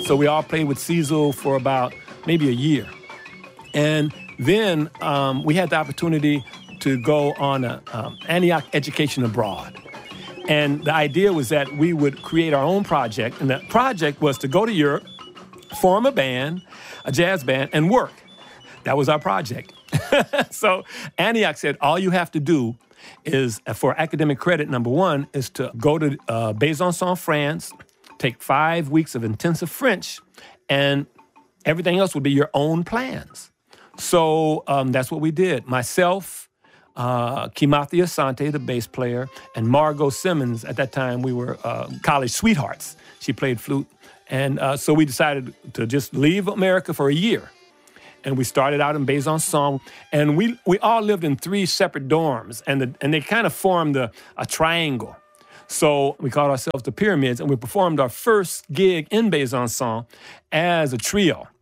So we all played with Cecil for about maybe a year. And then we had the opportunity to go on a Antioch Education Abroad. And the idea was that we would create our own project. And the project was to go to Europe, form a band, a jazz band, and work. That was our project. So Antioch said, all you have to do is, for academic credit, number one, is to go to Besançon, France, take 5 weeks of intensive French, and everything else would be your own plans. So that's what we did. Myself, Kimathi Asante, the bass player, and Margot Simmons. At that time, we were college sweethearts. She played flute. And so we decided to just leave America for a year. And we started out in Besançon. And we all lived in 3 separate dorms. And they kind of formed a triangle. So we called ourselves the Pyramids. And we performed our first gig in Besançon as a trio.